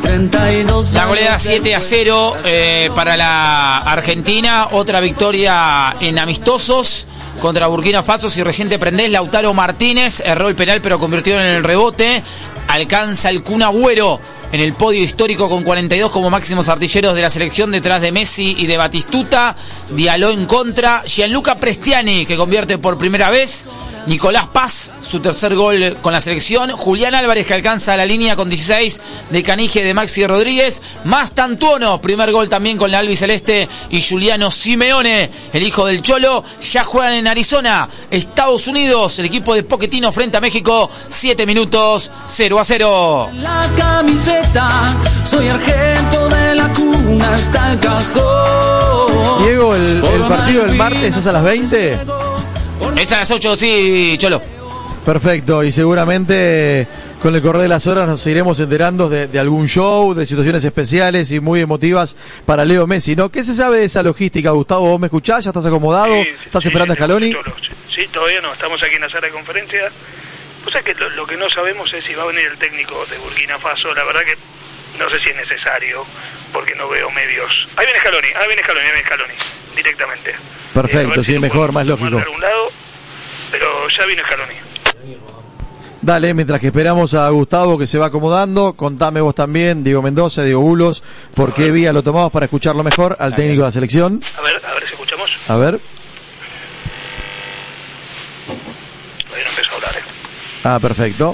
La goleada 7-0 para la Argentina. Otra victoria en amistosos contra Burkina Faso. Si recién te prendés, Lautaro Martínez erró el penal pero convirtió en el rebote. Alcanza el Kun Agüero en el podio histórico con 42 como máximos artilleros de la selección, detrás de Messi y de Batistuta. Diallo en contra. Gianluca Prestiani, que convierte por primera vez. Nicolás Paz, su tercer gol con la selección. Julián Álvarez, que alcanza la línea con 16 de Canige, de Maxi Rodríguez. Mastantuono, primer gol también con la albiceleste. Y Giuliano Simeone, el hijo del Cholo, ya juegan en Arizona, Estados Unidos. El equipo de Pochettino frente a México. 7 minutos, 0-0. La camiseta, soy argento de la cuna hasta el cajón. Diego, el partido del martes es a las 20. Es a las 8, sí, Cholo. Perfecto, y seguramente con el correr de las horas nos iremos enterando de algún show, de situaciones especiales y muy emotivas para Leo Messi, ¿no? ¿Qué se sabe de esa logística, Gustavo? ¿Vos me escuchás? ¿Ya estás acomodado? Sí, ¿Estás esperando a Scaloni? Sí, todavía no, estamos aquí en la sala de conferencia. O sea que lo que no sabemos es si va a venir el técnico de Burkina Faso. La verdad que no sé si es necesario, porque no veo medios. Ahí viene Scaloni, directamente. Perfecto, sí, mejor, más lógico. Un lado, pero ya viene Scaloni. Dale, mientras que esperamos a Gustavo que se va acomodando, contame vos también, Diego Mendoza, Diego Bulos, por qué vía lo tomamos para escucharlo mejor al técnico de la selección. A ver si escuchamos. A ver. Ahí no empezó a hablar, Ah, perfecto.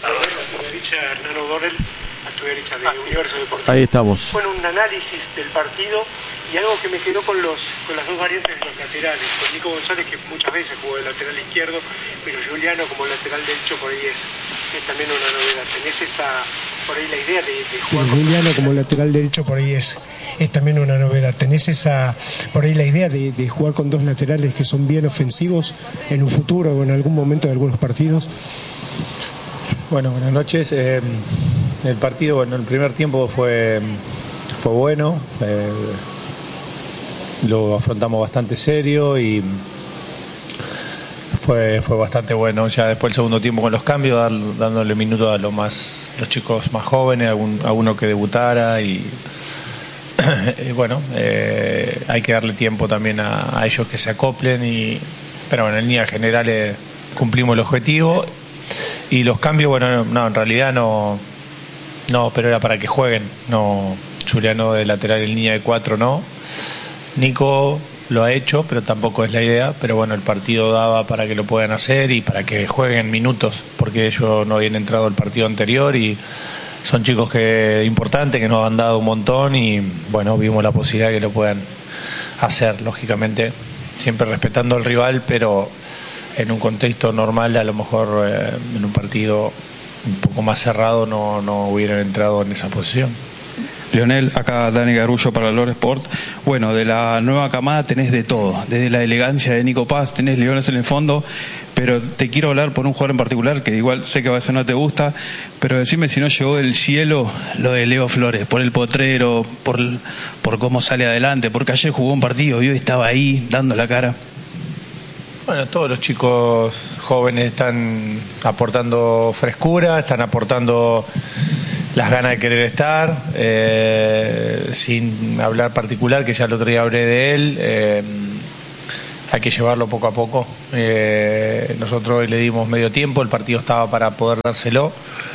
Ahí estamos. Bueno, un análisis del partido y algo que me quedó con las dos variantes de los laterales. Con Nico González, que muchas veces jugó de lateral izquierdo, pero Giuliano como lateral derecho por ahí es también una novedad. ¿Tenés por ahí la idea de jugar? Giuliano como lateral derecho por ahí es también una novedad. ¿Tenés por ahí la idea de jugar con dos laterales que son bien ofensivos en un futuro o en algún momento de algunos partidos? Bueno, buenas noches. El partido, el primer tiempo fue bueno. Lo afrontamos bastante serio y fue bastante bueno. Ya después el segundo tiempo con los cambios, dándole minutos a los chicos más jóvenes, alguno que debutara y bueno, hay que darle tiempo también a ellos que se acoplen pero bueno, en líneas generales cumplimos el objetivo. Y los cambios, bueno, no, en realidad no, pero era para que jueguen. No, Giuliano de lateral en línea de 4 no. Nico lo ha hecho, pero tampoco es la idea. Pero bueno, el partido daba para que lo puedan hacer y para que jueguen minutos, porque ellos no habían entrado el partido anterior y son chicos importantes que nos han dado un montón y bueno, vimos la posibilidad de que lo puedan hacer, lógicamente, siempre respetando al rival, pero en un contexto normal, a lo mejor en un partido un poco más cerrado no hubieran entrado en esa posición. Leonel, acá Dani Garullo para Lore Sport. Bueno, de la nueva camada tenés de todo, desde la elegancia de Nico Paz, tenés Leones en el fondo, pero te quiero hablar por un jugador en particular que igual sé que a veces no te gusta, pero decime si no llegó del cielo lo de Leo Flores, por el potrero, por cómo sale adelante, porque ayer jugó un partido y hoy estaba ahí dando la cara. Bueno, todos los chicos jóvenes están aportando frescura, están aportando las ganas de querer estar, sin hablar particular, que ya el otro día hablé de él, hay que llevarlo poco a poco. Nosotros hoy le dimos medio tiempo, el partido estaba para poder dárselo,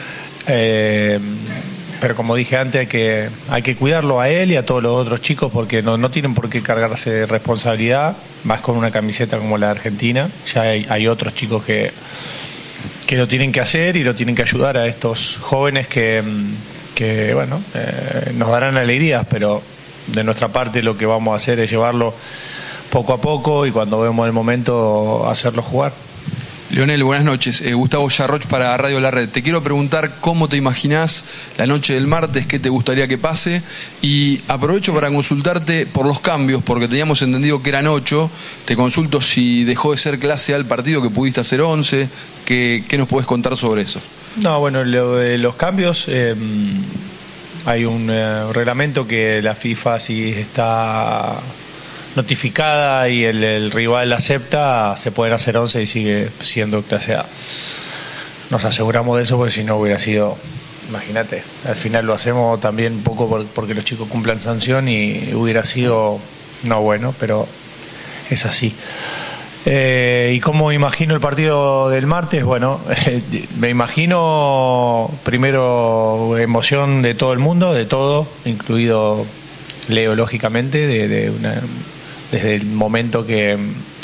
pero como dije antes, hay que cuidarlo a él y a todos los otros chicos, porque no tienen por qué cargarse responsabilidad, más con una camiseta como la de Argentina. Ya hay otros chicos que lo tienen que hacer y lo tienen que ayudar a estos jóvenes que bueno, nos darán alegrías, pero de nuestra parte lo que vamos a hacer es llevarlo poco a poco y cuando vemos el momento hacerlo jugar. Leonel, buenas noches. Gustavo Yarroch para Radio La Red. Te quiero preguntar cómo te imaginás la noche del martes, qué te gustaría que pase, y aprovecho para consultarte por los cambios, porque teníamos entendido que eran 8. Te consulto si dejó de ser clase A el partido, que pudiste hacer 11. ¿Qué nos podés contar sobre eso? No, bueno, lo de los cambios, hay un reglamento que la FIFA, si está notificada y el rival acepta, se pueden hacer 11 y sigue siendo clase A. Nos aseguramos de eso porque si no hubiera sido imagínate, al final lo hacemos también un poco porque los chicos cumplan sanción y hubiera sido no bueno, pero es así. ¿Y cómo imagino el partido del martes? Bueno, me imagino primero emoción de todo el mundo, de todo, incluido Leo, lógicamente, desde el momento que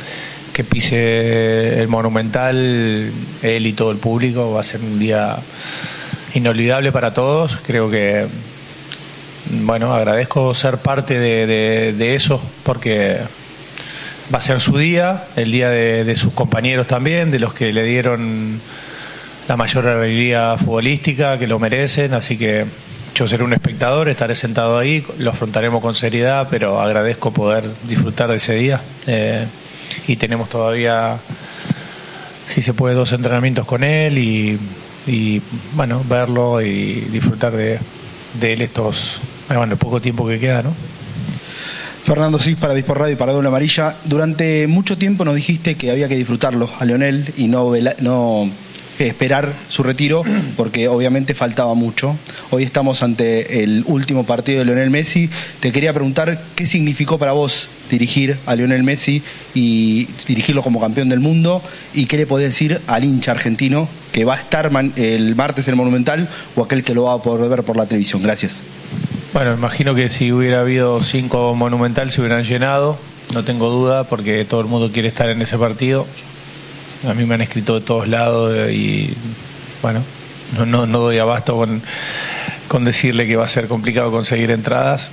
pise el Monumental, él y todo el público, va a ser un día inolvidable para todos. Creo que, bueno, agradezco ser parte de eso, porque va a ser su día, el día de sus compañeros también, de los que le dieron la mayor alegría futbolística, que lo merecen, así que yo seré un espectador, estaré sentado ahí, lo afrontaremos con seriedad, pero agradezco poder disfrutar de ese día. Y tenemos todavía, si se puede, 2 entrenamientos con él y bueno, verlo y disfrutar de él estos, bueno, el poco tiempo que queda, ¿no? Fernando Cis para Dispor Radio y para Doble Amarilla. Durante mucho tiempo nos dijiste que había que disfrutarlo a Lionel y no esperar su retiro, porque obviamente faltaba mucho. Hoy estamos ante el último partido de Lionel Messi. Te quería preguntar qué significó para vos dirigir a Lionel Messi y dirigirlo como campeón del mundo, y qué le podés decir al hincha argentino que va a estar el martes en el Monumental o aquel que lo va a poder ver por la televisión. Gracias. Bueno, imagino que si hubiera habido 5 Monumental se hubieran llenado, no tengo duda, porque todo el mundo quiere estar en ese partido. A mí me han escrito de todos lados y bueno, no doy abasto con decirle que va a ser complicado conseguir entradas.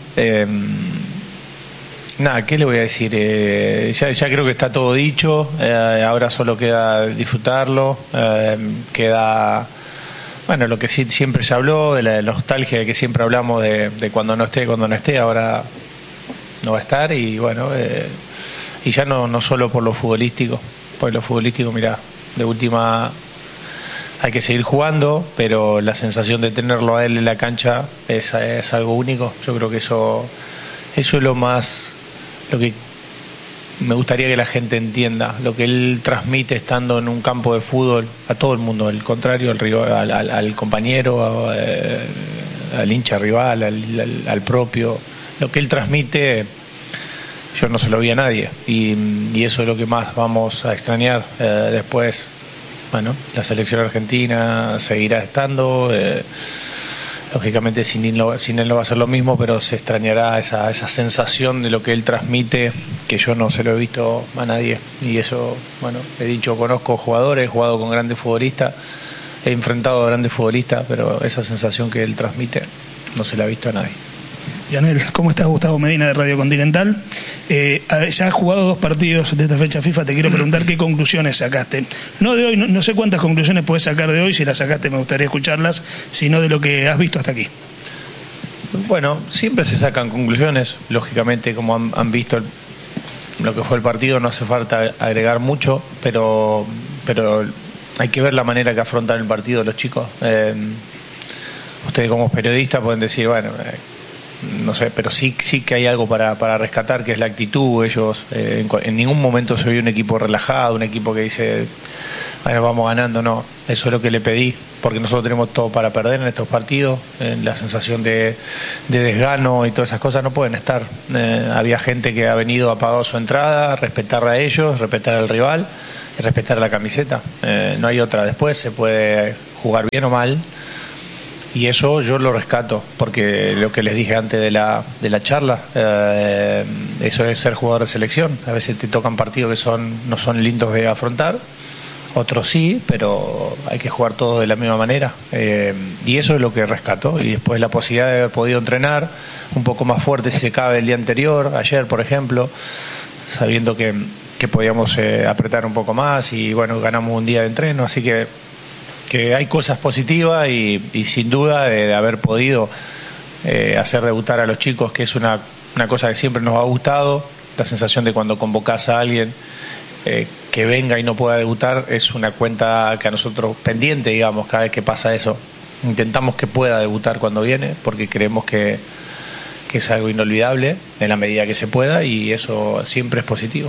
Nada, ¿qué le voy a decir? Ya creo que está todo dicho, ahora solo queda disfrutarlo, queda, bueno, lo que sí siempre se habló, de la nostalgia de que siempre hablamos de cuando no esté, ahora no va a estar, y bueno, y ya no solo por lo futbolístico. Pues lo futbolístico, mira, de última hay que seguir jugando, pero la sensación de tenerlo a él en la cancha es algo único. Yo creo que eso es lo que me gustaría que la gente entienda, lo que él transmite estando en un campo de fútbol a todo el mundo, al contrario, al compañero, al hincha rival, al propio, lo que él transmite. Yo no se lo vi a nadie y eso es lo que más vamos a extrañar. Después, bueno, la selección argentina seguirá estando, lógicamente sin él no va a ser lo mismo, pero se extrañará esa sensación de lo que él transmite, que yo no se lo he visto a nadie. Y eso, bueno, he dicho, conozco jugadores, he jugado con grandes futbolistas, he enfrentado a grandes futbolistas, pero esa sensación que él transmite no se la ha visto a nadie. Lionel, ¿cómo estás? Gustavo Medina de Radio Continental. Ya has jugado 2 partidos de esta fecha FIFA, te quiero preguntar qué conclusiones sacaste. No de hoy, no sé cuántas conclusiones puedes sacar de hoy, si las sacaste me gustaría escucharlas, sino de lo que has visto hasta aquí. Bueno, siempre se sacan conclusiones, lógicamente, como han visto lo que fue el partido, no hace falta agregar mucho, pero hay que ver la manera que afrontan el partido los chicos. Ustedes como periodistas pueden decir, bueno, no sé, pero sí que hay algo para rescatar, que es la actitud. Ellos en ningún momento se vio un equipo relajado, un equipo que dice, bueno, vamos ganando. No, eso es lo que le pedí, porque nosotros tenemos todo para perder en estos partidos. La sensación de desgano y todas esas cosas no pueden estar. Había gente que ha venido, ha pagado su entrada, respetar a ellos, respetar al rival y respetar la camiseta. No hay otra. Después se puede jugar bien o mal, y eso yo lo rescato, porque lo que les dije antes de la charla, eso es ser jugador de selección. A veces te tocan partidos que no son lindos de afrontar, otros sí, pero hay que jugar todos de la misma manera, y eso es lo que rescato. Y después la posibilidad de haber podido entrenar un poco más fuerte si se cabe el día anterior, ayer por ejemplo, sabiendo que podíamos apretar un poco más, y bueno, ganamos un día de entreno, así que hay cosas positivas y sin duda de haber podido hacer debutar a los chicos, que es una cosa que siempre nos ha gustado. La sensación de cuando convocás a alguien que venga y no pueda debutar es una cuenta que a nosotros pendiente, digamos, cada vez que pasa eso. Intentamos que pueda debutar cuando viene, porque creemos que es algo inolvidable en la medida que se pueda, y eso siempre es positivo.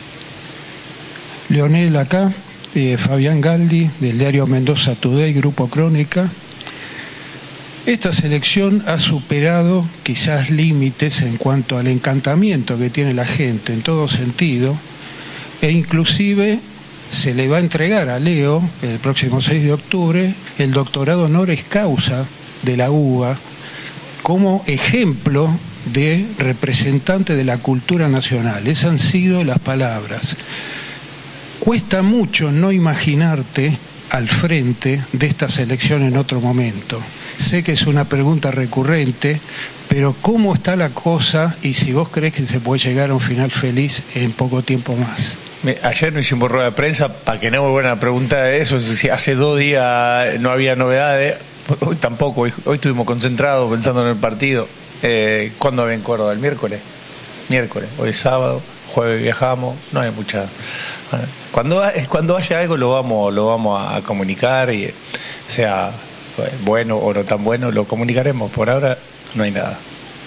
Lionel, acá Fabián Galdi del diario Mendoza Today, Grupo Crónica. esta selección ha superado quizás límites en cuanto al encantamiento que tiene la gente en todo sentido, e inclusive se le va a entregar a Leo el próximo 6 de octubre el doctorado honoris causa de la UBA como ejemplo de representante de la cultura nacional. Esas han sido las palabras. Cuesta mucho no imaginarte al frente de esta selección en otro momento. Sé que es una pregunta recurrente, pero ¿cómo está la cosa y si vos crees que se puede llegar a un final feliz en poco tiempo más? Ayer no hicimos rueda de prensa para que no me vuelvan a preguntar de eso. Si hace 2 días no había novedades, hoy tampoco. Hoy estuvimos concentrados pensando en el partido. ¿Cuándo ven Córdoba? ¿El miércoles? Miércoles. Hoy es sábado, jueves viajamos. No hay mucha. Cuando haya algo lo vamos a comunicar, y sea bueno o no tan bueno, lo comunicaremos. Por ahora no hay nada.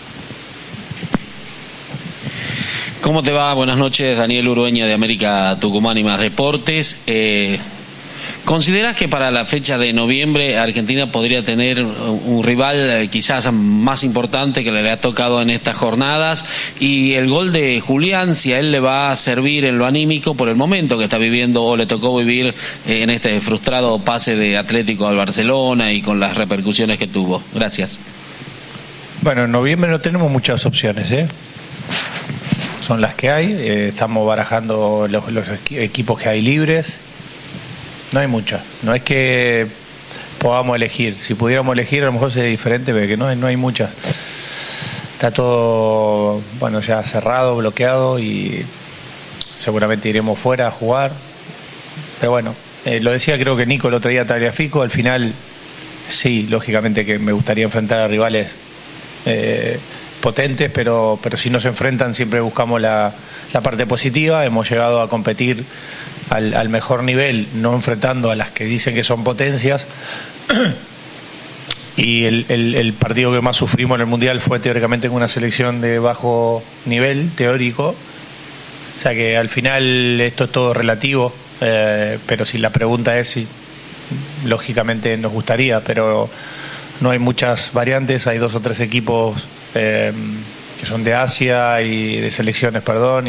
¿Cómo te va? Buenas noches, Daniel Urueña de América Tucumán y Más Deportes. ¿Considerás que para la fecha de noviembre Argentina podría tener un rival quizás más importante que le ha tocado en estas jornadas? Y el gol de Julián, si a él le va a servir en lo anímico por el momento que está viviendo o le tocó vivir en este frustrado pase de Atlético al Barcelona y con las repercusiones que tuvo. Gracias. Bueno, en noviembre no tenemos muchas opciones, son las que hay. Estamos barajando los equipos que hay libres. No hay muchas. No es que podamos elegir. Si pudiéramos elegir, a lo mejor sería diferente, pero que no hay muchas. Está todo, ya cerrado, bloqueado, y seguramente iremos fuera a jugar. Pero bueno, lo decía creo que Nico el otro día, Tagliafico. Al final, sí, lógicamente que me gustaría enfrentar a rivales potentes, pero si no se enfrentan siempre buscamos la parte positiva. Hemos llegado a competir al mejor nivel, no enfrentando a las que dicen que son potencias. Y el partido que más sufrimos en el Mundial fue teóricamente con una selección de bajo nivel teórico. O sea que al final esto es todo relativo, pero si la pregunta es si, lógicamente nos gustaría, pero no hay muchas variantes. Hay 2 o 3 equipos que son de Asia y de selecciones,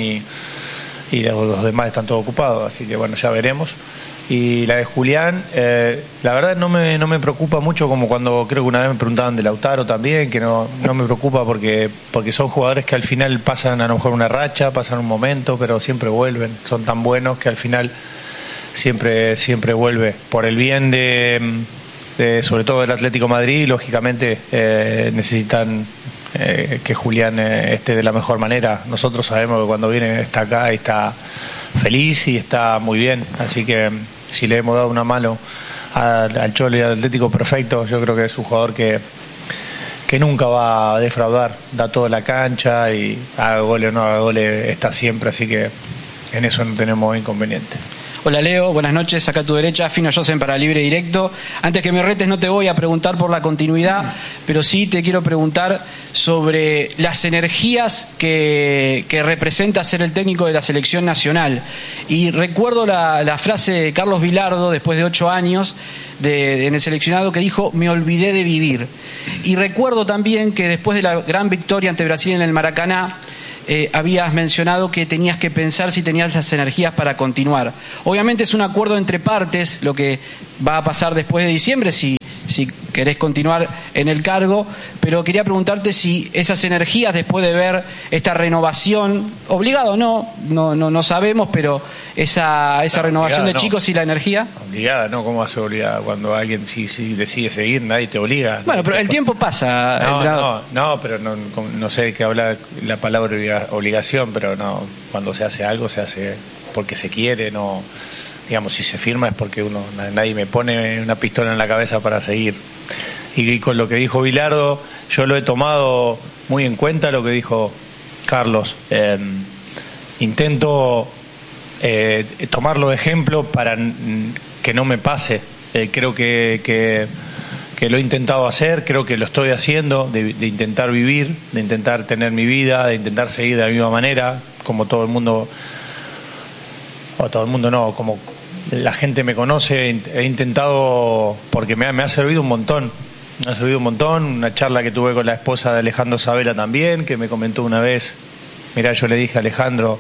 y los demás están todos ocupados, así que bueno, ya veremos. Y la de Julián, la verdad no me preocupa mucho, como cuando creo que una vez me preguntaban de Lautaro también, que no me preocupa porque son jugadores que al final pasan a lo mejor una racha, pasan un momento, pero siempre vuelven. Son tan buenos que al final siempre vuelve. Por el bien de sobre todo del Atlético de Madrid, lógicamente necesitan que Julián esté de la mejor manera. Nosotros sabemos que cuando viene está acá y está feliz y está muy bien, así que si le hemos dado una mano al Cholo y al Atlético, perfecto. Yo creo que es un jugador que nunca va a defraudar, da toda la cancha y haga goles o no haga goles, está siempre, así que en eso no tenemos inconveniente. Hola Leo, buenas noches, acá a tu derecha, Fino Josen para Libre Directo. Antes que me retes no te voy a preguntar por la continuidad, pero sí te quiero preguntar sobre las energías que representa ser el técnico de la selección nacional. Y recuerdo la frase de Carlos Vilardo, después de 8 años en el seleccionado, que dijo: me olvidé de vivir. Y recuerdo también que después de la gran victoria ante Brasil en el Maracaná, habías mencionado que tenías que pensar si tenías las energías para continuar. Obviamente es un acuerdo entre partes lo que va a pasar después de diciembre, si querés continuar en el cargo, pero quería preguntarte si esas energías, después de ver esta renovación, obligado no sabemos, pero esa renovación de chicos y la energía. Obligada, ¿no? ¿Cómo va a ser obligada? Cuando alguien sí decide seguir, nadie te obliga. Bueno, pero el tiempo pasa. No, pero no sé de qué habla la palabra obligación, pero no, cuando se hace algo se hace porque se quiere, no. Digamos, si se firma es porque nadie me pone una pistola en la cabeza para seguir. Y con lo que dijo Bilardo, yo lo he tomado muy en cuenta, lo que dijo Carlos. Intento tomarlo de ejemplo para que no me pase. Creo que lo he intentado hacer, creo que lo estoy haciendo, de intentar vivir, de intentar tener mi vida, de intentar seguir de la misma manera, como todo el mundo, o todo el mundo no, como la gente me conoce. He intentado, porque me ha servido un montón ha servido un montón. Una charla que tuve con la esposa de Alejandro Sabela también, que me comentó una vez, mirá, yo le dije a Alejandro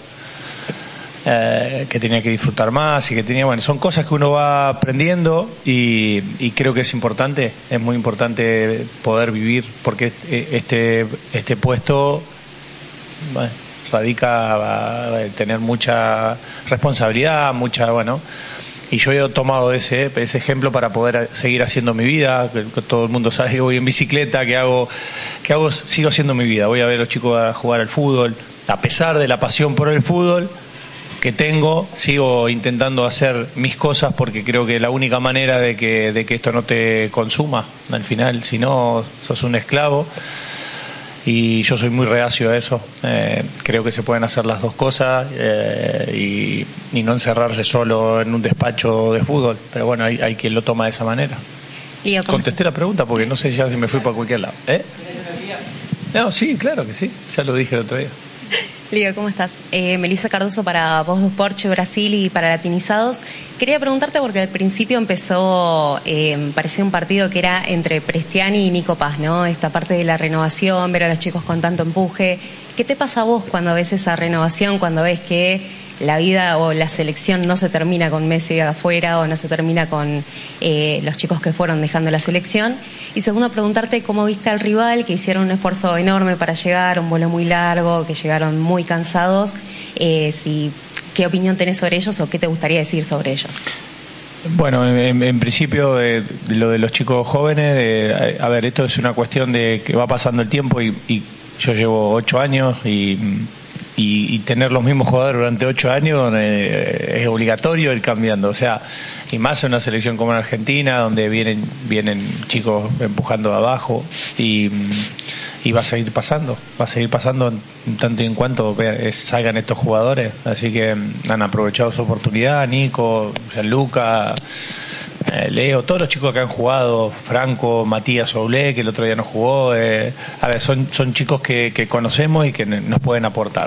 que tenía que disfrutar más y que tenía, bueno, son cosas que uno va aprendiendo y creo que es muy importante poder vivir, porque este puesto, bueno, radica a tener mucha responsabilidad, y yo he tomado ese ejemplo para poder seguir haciendo mi vida. Que todo el mundo sabe que voy en bicicleta, que hago, sigo haciendo mi vida. Voy a ver a los chicos a jugar al fútbol, a pesar de la pasión por el fútbol que tengo, sigo intentando hacer mis cosas, porque creo que la única manera de que esto no te consuma al final, si no sos un esclavo, y yo soy muy reacio a eso. Creo que se pueden hacer las dos cosas y no encerrarse solo en un despacho de fútbol, pero bueno, hay quien lo toma de esa manera. Contesté la pregunta porque no sé ya si me fui para cualquier lado. No, sí, claro que sí, ya lo dije el otro día. Lío, ¿cómo estás? Melissa Cardoso para Voz do Esporte Brasil y para Latinizados. Quería preguntarte porque al principio empezó, parecía un partido que era entre Prestiani y Nico Paz, ¿no? Esta parte de la renovación, ver a los chicos con tanto empuje. ¿Qué te pasa a vos cuando ves esa renovación, cuando ves que la vida o la selección no se termina con Messi afuera o no se termina con los chicos que fueron dejando la selección? Y segundo, preguntarte cómo viste al rival, que hicieron un esfuerzo enorme para llegar, un vuelo muy largo, que llegaron muy cansados. ¿Qué opinión tenés sobre ellos o qué te gustaría decir sobre ellos? Bueno, en principio, de lo de los chicos jóvenes, a ver, esto es una cuestión de que va pasando el tiempo y yo llevo 8 años y tener los mismos jugadores durante 8 años es obligatorio ir cambiando, o sea, y más en una selección como en Argentina, donde vienen chicos empujando de abajo y va a seguir pasando en tanto y en cuanto salgan estos jugadores, así que han aprovechado su oportunidad. Nico, Gianluca, Leo, todos los chicos que han jugado, Franco, Matías Oblé, que el otro día no jugó, a ver, son chicos que conocemos y que nos pueden aportar.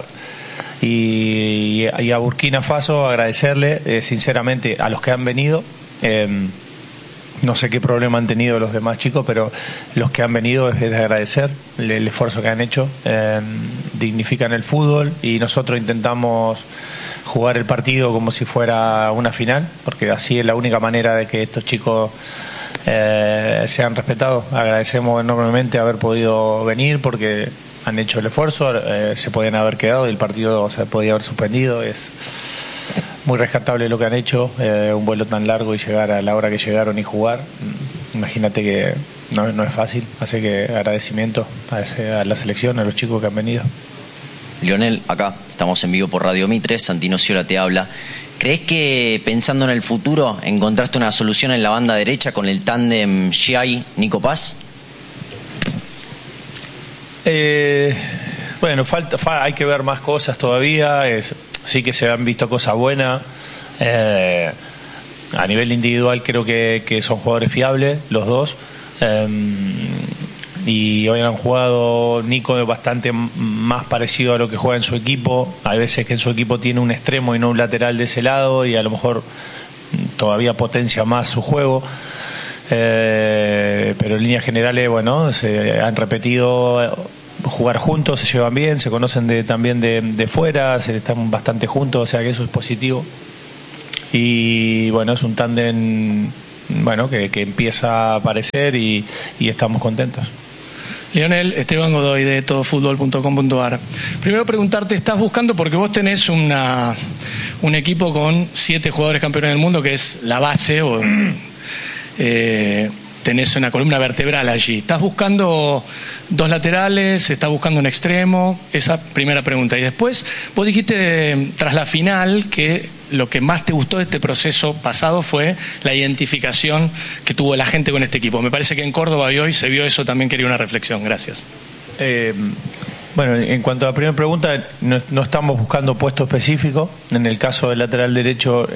Y a Burkina Faso agradecerle sinceramente a los que han venido. No sé qué problema han tenido los demás chicos, pero los que han venido es de agradecer el esfuerzo que han hecho. Dignifican el fútbol y nosotros intentamos jugar el partido como si fuera una final, porque así es la única manera de que estos chicos sean respetados. Agradecemos enormemente haber podido venir porque han hecho el esfuerzo, se podían haber quedado y el partido se podía haber suspendido. Es muy rescatable lo que han hecho, un vuelo tan largo y llegar a la hora que llegaron y jugar. Imagínate que no es fácil, así que agradecimiento a la selección, a los chicos que han venido. Lionel, acá estamos en vivo por Radio Mitre, Santino Ciola te habla. ¿Crees que pensando en el futuro encontraste una solución en la banda derecha con el tándem Giai-Nico Paz? Bueno, hay que ver más cosas todavía. Sí que se han visto cosas buenas. A nivel individual creo que son jugadores fiables los dos. Y hoy han jugado Nico bastante más parecido a lo que juega en su equipo. Hay veces que en su equipo tiene un extremo y no un lateral de ese lado y a lo mejor todavía potencia más su juego. Pero en líneas generales, bueno, se han repetido jugar juntos, se llevan bien, se conocen también de fuera, están bastante juntos, o sea que eso es positivo. Y bueno, es un tándem que empieza a aparecer y estamos contentos. Lionel, Esteban Godoy de todofutbol.com.ar. Primero preguntarte, ¿estás buscando, porque vos tenés un equipo con 7 jugadores campeones del mundo, que es la base, tenés una columna vertebral allí? ¿Estás buscando 2 laterales? ¿Estás buscando un extremo? Esa primera pregunta. Y después, vos dijiste tras la final que lo que más te gustó de este proceso pasado fue la identificación que tuvo la gente con este equipo. Me parece que en Córdoba y hoy se vio eso, también quería una reflexión. Gracias. Bueno, en cuanto a la primera pregunta, no estamos buscando puesto específico. En el caso del lateral derecho,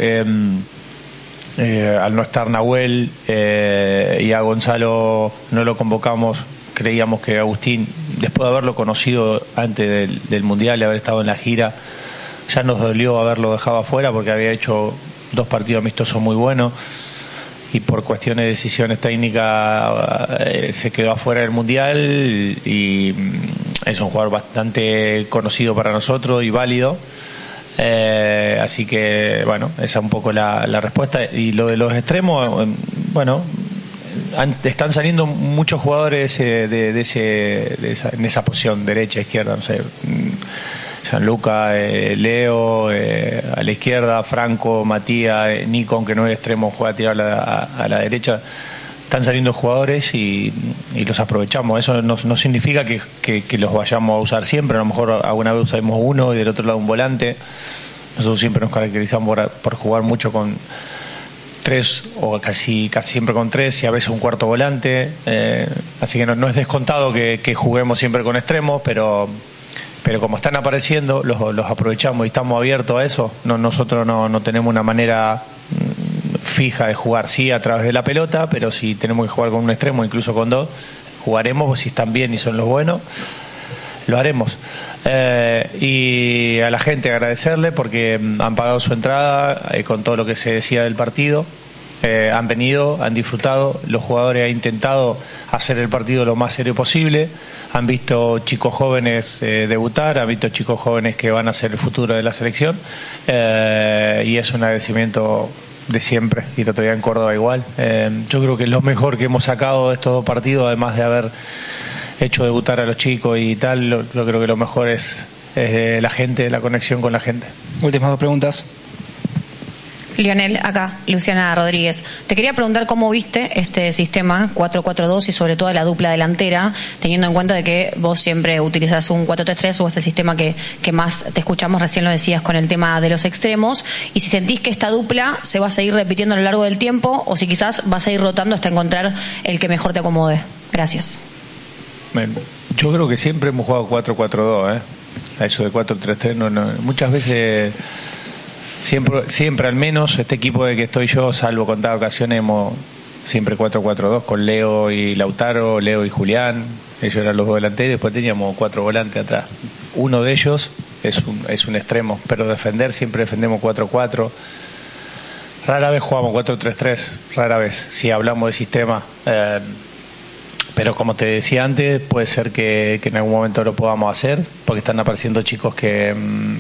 al no estar Nahuel y a Gonzalo no lo convocamos, creíamos que Agustín, después de haberlo conocido antes del Mundial y haber estado en la gira, ya nos dolió haberlo dejado afuera porque había hecho 2 partidos amistosos muy buenos por cuestiones de decisiones técnicas se quedó afuera del Mundial, y es un jugador bastante conocido para nosotros y válido. Así que bueno, esa es un poco la respuesta. Y lo de los extremos, bueno, están saliendo muchos jugadores en esa posición, derecha, izquierda, no sé, Gianluca, Leo, a la izquierda, Franco, Matías, Nico, aunque no es extremo, juega tirado a la derecha. Están saliendo jugadores y los aprovechamos. Eso no significa que los vayamos a usar siempre. A lo mejor alguna vez usamos uno y del otro lado un volante. Nosotros siempre nos caracterizamos por jugar mucho con tres, o casi siempre con tres, y a veces un cuarto volante. Así que no es descontado que juguemos siempre con extremos, pero como están apareciendo, los aprovechamos y estamos abiertos a eso. Nosotros no tenemos una manera fija de jugar, sí, a través de la pelota, pero si tenemos que jugar con un extremo, incluso con dos, jugaremos, pues si están bien y son los buenos, lo haremos. Y a la gente agradecerle porque han pagado su entrada con todo lo que se decía del partido. Han venido, han disfrutado, los jugadores han intentado hacer el partido lo más serio posible, han visto chicos jóvenes debutar, han visto chicos jóvenes que van a ser el futuro de la selección, y es un agradecimiento de siempre, y lo todavía en Córdoba igual. Yo creo que es lo mejor que hemos sacado de estos dos partidos, además de haber hecho debutar a los chicos y tal. Yo creo que lo mejor es la gente, la conexión con la gente. Últimas dos preguntas. Lionel, acá, Luciana Rodríguez. Te quería preguntar cómo viste este sistema 4-4-2 y sobre todo la dupla delantera, teniendo en cuenta de que vos siempre utilizás un 4-3-3 o es el sistema que más te escuchamos, recién lo decías con el tema de los extremos, y si sentís que esta dupla se va a seguir repitiendo a lo largo del tiempo o si quizás vas a ir rotando hasta encontrar el que mejor te acomode. Gracias. Yo creo que siempre hemos jugado 4-4-2, a eso de 4-3-3 no, muchas veces. Siempre al menos este equipo de que estoy yo, salvo contadas ocasiones, hemos siempre 4-4-2 con Leo y Lautaro, Leo y Julián. Ellos eran los dos delanteros, después teníamos 4 volantes atrás. Uno de ellos es un extremo, pero defender siempre defendemos 4-4. Rara vez jugamos 4-3-3, rara vez, si hablamos de sistema. Pero como te decía antes, puede ser que en algún momento lo podamos hacer, porque están apareciendo chicos que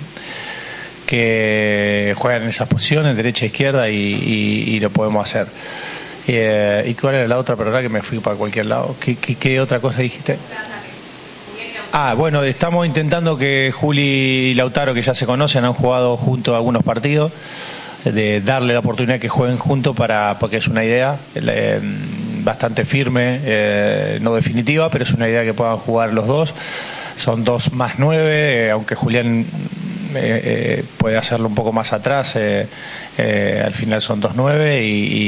juegan en esas posiciones, derecha e izquierda, y lo podemos hacer. ¿Y cuál era la otra? Perdón, que me fui para cualquier lado. ¿Qué otra cosa dijiste? Bueno, estamos intentando que Juli y Lautaro, que ya se conocen, han jugado juntos algunos partidos, de darle la oportunidad que jueguen juntos, porque es una idea bastante firme, no definitiva, pero es una idea que puedan jugar los dos. Son 2 más 9, aunque Julián puede hacerlo un poco más atrás, al final son 2-9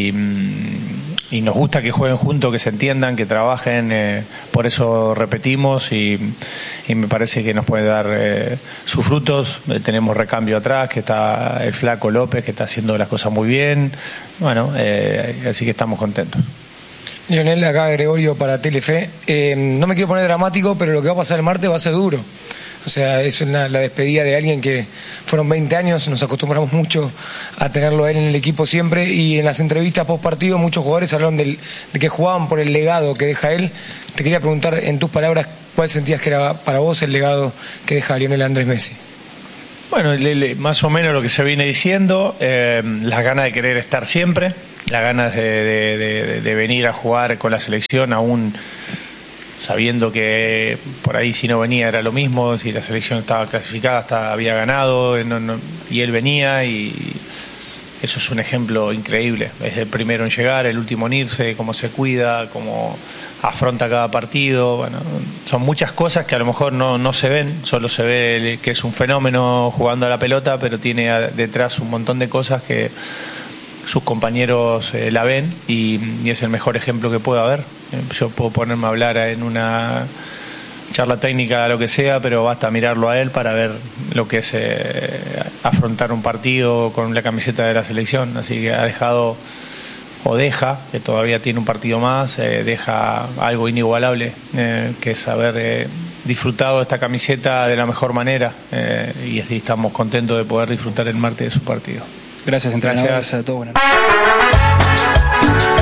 y nos gusta que jueguen juntos, que se entiendan, que trabajen, por eso repetimos y me parece que nos puede dar sus frutos. Tenemos recambio atrás, que está el flaco López, que está haciendo las cosas muy bien, bueno, así que estamos contentos. Lionel, acá Gregorio para Telefe. No me quiero poner dramático, pero lo que va a pasar el martes va a ser duro. O sea, es la despedida de alguien que fueron 20 años, nos acostumbramos mucho a tenerlo a él en el equipo siempre, y en las entrevistas post partido muchos jugadores hablaron de que jugaban por el legado que deja él. Te quería preguntar en tus palabras, ¿cuál sentías que era para vos el legado que deja Lionel Andrés Messi? Bueno, más o menos lo que se viene diciendo, las ganas de querer estar siempre, las ganas de venir a jugar con la selección aún sabiendo que por ahí si no venía era lo mismo, si la selección estaba clasificada había ganado, y él venía, y eso es un ejemplo increíble. Es el primero en llegar, el último en irse, cómo se cuida, cómo afronta cada partido. Bueno, son muchas cosas que a lo mejor no se ven, solo se ve que es un fenómeno jugando a la pelota, pero tiene detrás un montón de cosas que sus compañeros la ven, y es el mejor ejemplo que puede haber. Yo puedo ponerme a hablar en una charla técnica, lo que sea, pero basta mirarlo a él para ver lo que es afrontar un partido con la camiseta de la selección. Así que ha dejado, o deja, que todavía tiene un partido más, deja algo inigualable, que es haber disfrutado de esta camiseta de la mejor manera, y estamos contentos de poder disfrutar el martes de su partido. Gracias, entrenador. Gracias a todos.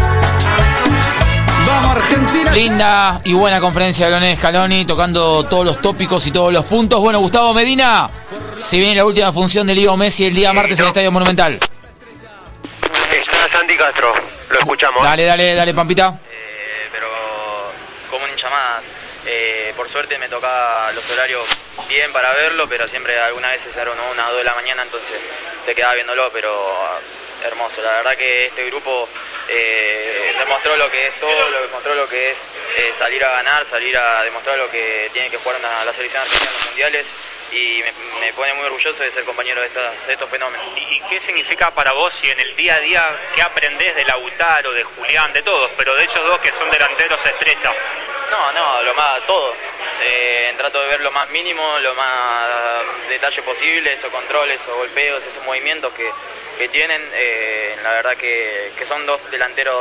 Argentina. Linda y buena conferencia de Lionel Scaloni, tocando todos los tópicos y todos los puntos. Bueno, Gustavo Medina, se viene la última función de Leo Messi el día martes en el Estadio Monumental. Está Santi Castro, lo escuchamos. Dale, Pampita. Pero como un hincha más, por suerte me tocaba los horarios bien para verlo, pero siempre algunas veces eran 1 o 2 de la mañana, entonces te quedaba viéndolo, pero hermoso. La verdad que este grupo demostró lo que es todo, demostró lo que es salir a ganar, salir a demostrar lo que tiene que jugar la selección argentina en los mundiales, y me pone muy orgulloso de ser compañero de estos fenómenos. ¿Y qué significa para vos y en el día a día qué aprendés de Lautaro, de Julián, de todos, pero de ellos dos que son delanteros estrella? Todo. Trato de ver lo más mínimo, lo más detalle posible, esos controles, esos golpeos, esos movimientos que tienen. La verdad que son dos delanteros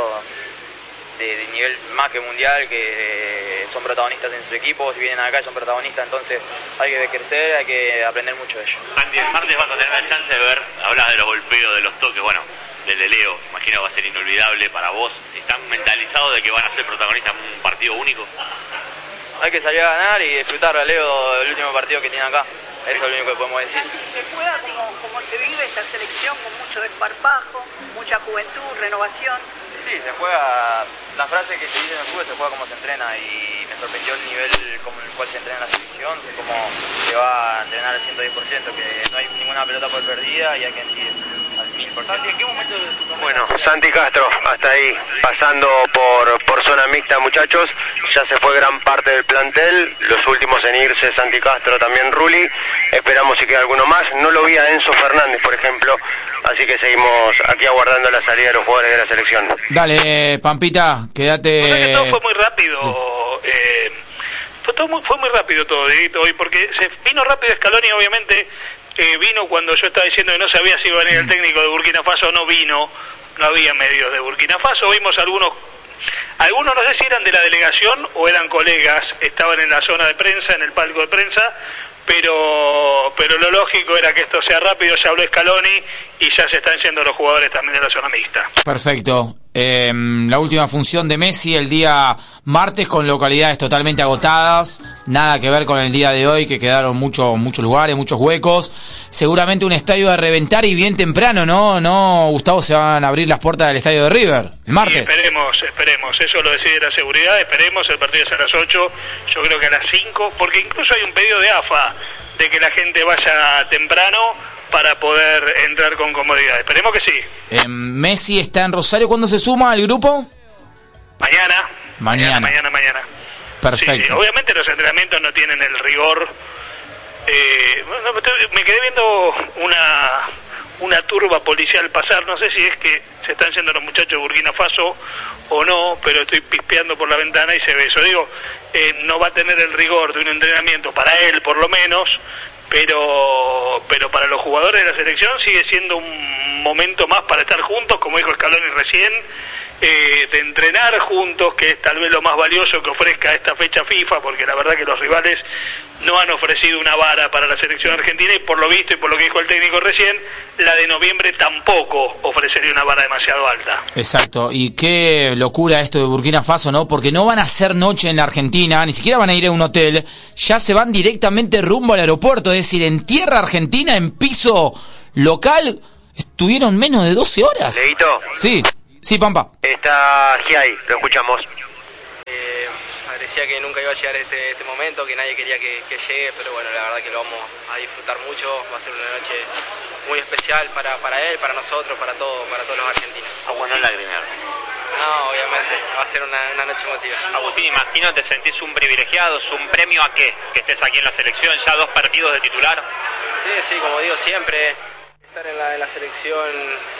de nivel más que mundial, que son protagonistas en sus equipos, y vienen acá y son protagonistas, entonces hay que crecer, hay que aprender mucho de ellos. Andy, el martes vas a tener la chance de ver, hablas de los golpeos, de los toques, bueno, del de Leo, imagino que va a ser inolvidable para vos. ¿Están mentalizados de que van a ser protagonistas en un partido único? Hay que salir a ganar y disfrutar a Leo el último partido que tiene acá. Eso es lo único que podemos decir. Se juega como se vive esta selección, con mucho desparpajo, mucha juventud, renovación. Sí, se juega, la frase que se dice en el fútbol, se juega como se entrena, y me sorprendió el nivel como el cual se entrena en la selección, de cómo se va a entrenar al 110%, que no hay ninguna pelota por perdida y hay que seguir al 1000%. ¿En qué momento de tu carrera? Bueno, Santi Castro, hasta ahí, pasando por zona mixta, muchachos. Ya se fue gran parte del plantel, los últimos en irse, Santi Castro, también Rulli. Esperamos si queda alguno más. No lo vi a Enzo Fernández, por ejemplo, así que seguimos aquí aguardando la salida de los jugadores de la selección. Dale, Pampita, quédate. O sea que todo fue muy rápido. Sí. Fue muy rápido todo, Dieguito, hoy, porque se vino rápido Scaloni, obviamente. Vino cuando yo estaba diciendo que no sabía si iba a venir el técnico de Burkina Faso, no vino, no había medios de Burkina Faso. Vimos algunos no sé si eran de la delegación o eran colegas, estaban en la zona de prensa, en el palco de prensa, pero lo lógico era que esto sea rápido. Ya habló Scaloni y ya se están yendo los jugadores también de la zona mixta. Perfecto. La última función de Messi el día martes, con localidades totalmente agotadas, nada que ver con el día de hoy, que quedaron muchos lugares, muchos huecos. Seguramente un estadio de reventar, y bien temprano, ¿no, Gustavo? Se van a abrir las puertas del estadio de River el martes. Sí, esperemos, eso lo decide la seguridad. Esperemos, el partido es a las 8, yo creo que a las 5, porque incluso hay un pedido de AFA de que la gente vaya temprano para poder entrar con comodidad. Esperemos que sí. Messi está en Rosario. ¿Cuándo se suma al grupo? Mañana. Perfecto. Sí, obviamente los entrenamientos no tienen el rigor. Me quedé viendo una turba policial pasar. No sé si es que se están yendo los muchachos de Burkina Faso o no, pero estoy pispeando por la ventana y se ve eso. Digo, no va a tener el rigor de un entrenamiento, para él por lo menos, pero para los jugadores de la selección sigue siendo un momento más para estar juntos, como dijo Scaloni recién, de entrenar juntos, que es tal vez lo más valioso que ofrezca esta fecha FIFA, porque la verdad que los rivales no han ofrecido una vara para la selección argentina, y por lo visto y por lo que dijo el técnico recién, la de noviembre tampoco ofrecería una vara demasiado alta. Exacto, y qué locura esto de Burkina Faso, ¿no? Porque no van a hacer noche en la Argentina, ni siquiera van a ir a un hotel, ya se van directamente rumbo al aeropuerto, es decir, en tierra argentina, en piso local, estuvieron menos de 12 horas. ¿Leito? Sí, Pampa. Está Giai, lo escuchamos. Parecía que nunca iba a llegar este momento, que nadie quería que llegue, pero bueno, la verdad que lo vamos a disfrutar mucho. Va a ser una noche muy especial para él, para nosotros, para todos los argentinos. Agua no lagrimear. No, obviamente, va a ser una noche emotiva. Agustín, imagino te sentís un privilegiado, ¿es un premio a qué? Que estés aquí en la selección, ya 2 partidos de titular. Sí, como digo siempre, estar en la selección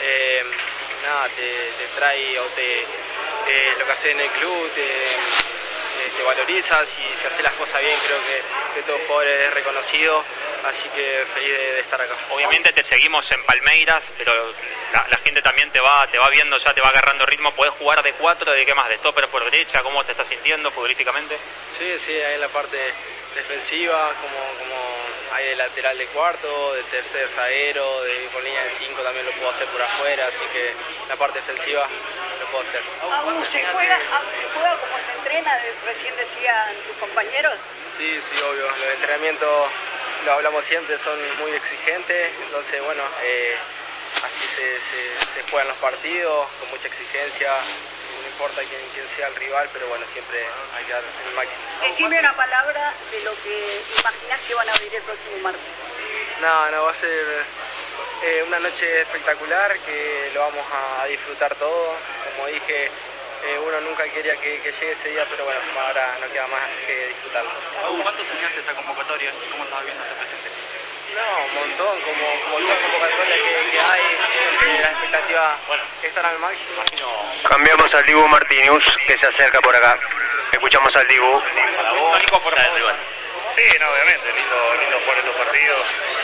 te trae lo que haces en el club, te valorizas, y si haces las cosas bien, creo que todo jugador es reconocido, así que feliz de estar acá. Obviamente te seguimos en Palmeiras, pero la gente también te va viendo, ya te va agarrando ritmo. ¿Podés jugar de 4, de qué más, de stopper por derecha? ¿Cómo te estás sintiendo futbolísticamente? Sí, ahí en la parte defensiva, como hay de lateral de cuarto, de tercer zaguero, con línea de 5 también lo puedo hacer por afuera, así que la parte defensiva lo puedo hacer. ¿Se juega como se entrena? Recién decían tus compañeros. Sí, obvio. Los entrenamientos, lo hablamos siempre, son muy exigentes, entonces bueno, así se juegan los partidos, con mucha exigencia, no importa quién sea el rival, pero bueno, siempre hay que dar el máximo. Decime una palabra de lo que imaginás que van a vivir el próximo martes. No, va a ser una noche espectacular, que lo vamos a disfrutar todo. Como dije, uno nunca quería que llegue ese día, pero bueno, ahora no queda más que disfrutarlo. ¿Cuánto soñaste esa convocatoria? ¿Cómo estás viendo este presente? No, un montón, como toda convocatoria que hay, la expectativa estar al máximo. Cambiamos al Dibu Martínez, que se acerca por acá. Escuchamos al Dibu. Para vos, Nico, por favor. Sí, no, obviamente, lindo jugar estos partidos.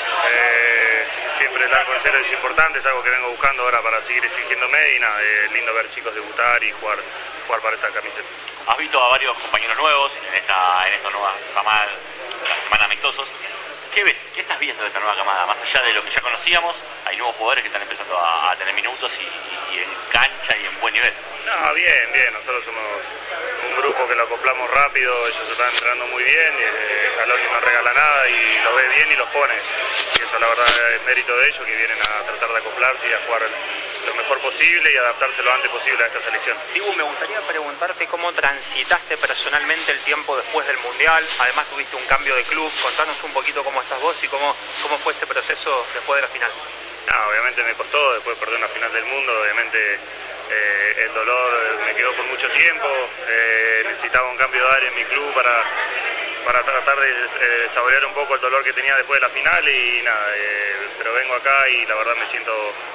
Siempre el arco en cero es importante, es algo que vengo buscando ahora para seguir exigiéndome y nada, lindo ver chicos debutar y jugar para esta camiseta. Has visto a varios compañeros nuevos en esta nueva camada, la semana amistosos. ¿Qué ves? ¿Qué estás viendo de esta nueva camada? Más allá de lo que ya conocíamos, hay nuevos jugadores que están empezando a tener minutos y en cancha y en buen nivel. No, bien, nosotros somos un grupo que lo acoplamos rápido, ellos se están entrenando muy bien, Scaloni no regala nada y lo ve bien y los pone. Y eso la verdad es mérito de ellos, que vienen a tratar de acoplarse y a jugar lo mejor posible y adaptarse lo antes posible a esta selección. Dibu, me gustaría preguntarte cómo transitaste personalmente el tiempo después del Mundial. Además tuviste un cambio de club. Contanos un poquito cómo estás vos y cómo fue este proceso después de la final. No, obviamente me costó, después de perder una final del mundo, obviamente el dolor me quedó por mucho tiempo. Necesitaba un cambio de área en mi club para tratar de saborear un poco el dolor que tenía después de la final y nada, pero vengo acá y la verdad me siento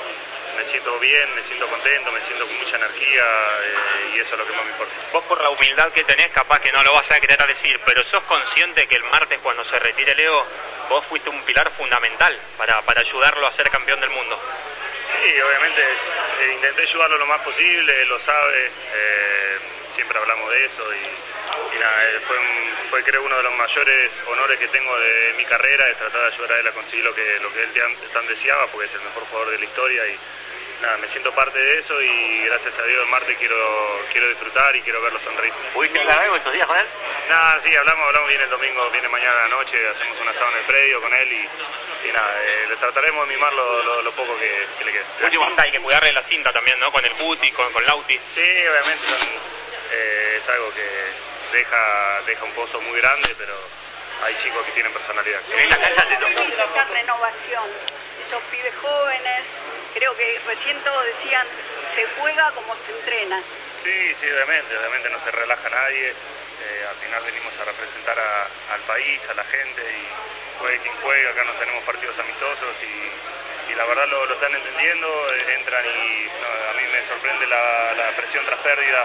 bien, me siento contento, me siento con mucha energía y eso es lo que más me importa. Vos por la humildad que tenés, capaz que no lo vas a querer decir, pero sos consciente que el martes cuando se retire Leo, vos fuiste un pilar fundamental para ayudarlo a ser campeón del mundo. Sí, obviamente intenté ayudarlo lo más posible, él lo sabe, siempre hablamos de eso y nada, fue creo uno de los mayores honores que tengo de mi carrera, es tratar de ayudar a él a conseguir lo que él tan deseaba, porque es el mejor jugador de la historia y nada, me siento parte de eso y gracias a Dios el martes quiero disfrutar y quiero verlo sonreír. ¿Pudiste hablar algo estos días con él? Nada, sí, hablamos bien el domingo, viene mañana a la noche, hacemos un asado en el predio con él y nada, le trataremos de mimar lo poco que le quede. Último, hay que cuidarle la cinta también, ¿no? Con el Guti, con Lauti. Sí, obviamente es algo que deja un pozo muy grande, pero hay chicos que tienen personalidad. En la cancha esa renovación, esos pibes jóvenes, creo que recién todos decían, se juega como se entrena. Sí, obviamente no se relaja nadie, al final venimos a representar al país, a la gente y juegue quien juegue, acá no tenemos partidos amistosos y la verdad lo están entendiendo, entran y a mí me sorprende la presión tras pérdida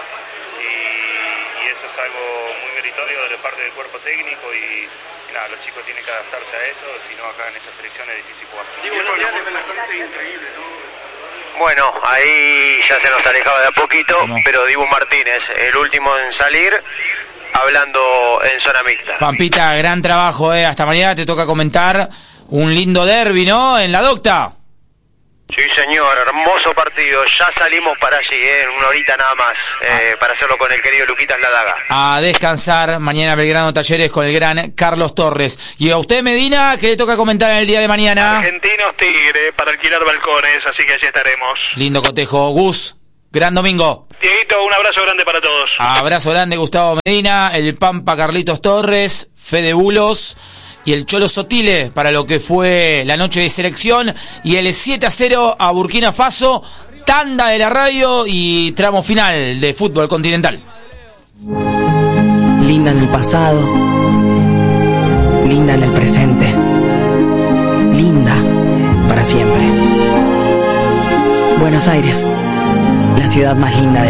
y eso es algo muy meritorio de parte del cuerpo técnico y nada, los chicos tienen que adaptarse a eso, si no acá en esta selección es difícil jugar. Bueno, ahí ya se nos alejaba de a poquito, pero Dibu Martínez, el último en salir, hablando en zona mixta. Pampita, gran trabajo, hasta mañana te toca comentar un lindo derbi, ¿no? En la Docta. Sí, señor, hermoso partido. Ya salimos para allí, en una horita nada más, para hacerlo con el querido Luquitas Ladaga. A descansar, mañana Belgrano Talleres con el gran Carlos Torres. Y a usted, Medina, ¿qué le toca comentar en el día de mañana? Argentinos Tigre, para alquilar balcones, así que allí estaremos. Lindo cotejo. Gus, gran domingo. Dieguito, un abrazo grande para todos. Abrazo grande, Gustavo Medina, el Pampa Carlitos Torres, Fede Bulos y el Cholo Sotile para lo que fue la noche de selección y el 7-0 a Burkina Faso, tanda de la radio y tramo final de fútbol continental. Linda en el pasado, linda en el presente, linda para siempre. Buenos Aires, la ciudad más linda de